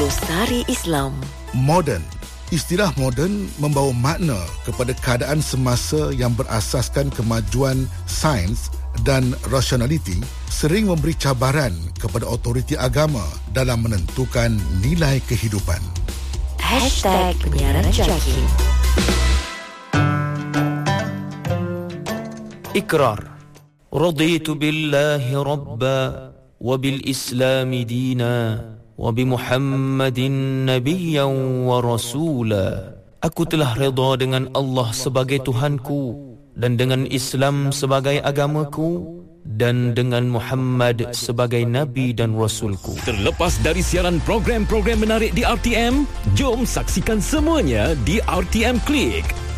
Sari Islam. Moden. Istilah moden membawa makna kepada keadaan semasa yang berasaskan kemajuan sains dan rasionaliti, sering memberi cabaran kepada autoriti agama dalam menentukan nilai kehidupan. #penyiaran Jaki. Ikrar. Raditu billahi rabba wa bil islami dina wa bi Muhammadin nabiyyan wa rasula. Aku telah redha dengan Allah sebagai Tuhanku dan dengan Islam sebagai agamaku dan dengan Muhammad sebagai Nabi dan Rasulku. Terlepas dari siaran program-program menarik di RTM, jom saksikan semuanya di RTM Klik.